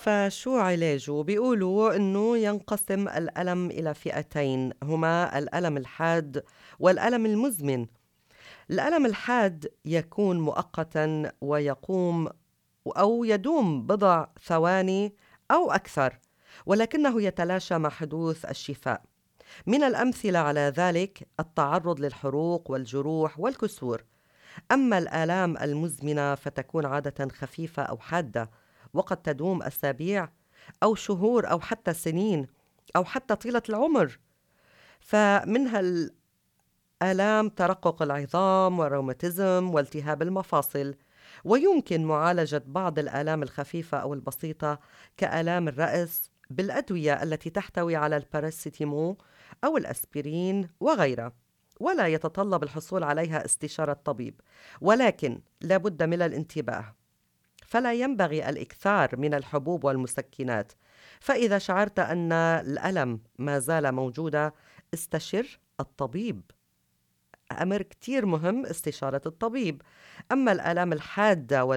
فشو علاجه؟ بيقولوا إنه ينقسم الألم إلى فئتين، هما الألم الحاد والألم المزمن. الألم الحاد يكون مؤقتًا ويقوم أو يدوم بضع ثواني أو أكثر، ولكنه يتلاشى مع حدوث الشفاء. من الأمثلة على ذلك التعرض للحروق والجروح والكسور. أما الآلام المزمنة فتكون عادة خفيفة أو حادة، وقد تدوم أسابيع أو شهور أو حتى سنين أو حتى طيلة العمر. فمنها آلام ترقق العظام والروماتيزم والتهاب المفاصل. ويمكن معالجة بعض الآلام الخفيفة أو البسيطة كآلام الرأس بالأدوية التي تحتوي على الباراسيتامول أو الأسبرين وغيرها، ولا يتطلب الحصول عليها استشارة طبيب، ولكن لابد من الانتباه. فلا ينبغي الإكثار من الحبوب والمسكنات. فإذا شعرت أن الألم ما زال موجودا استشر الطبيب. أمر كتير مهم استشارة الطبيب. أما الآلام الحادة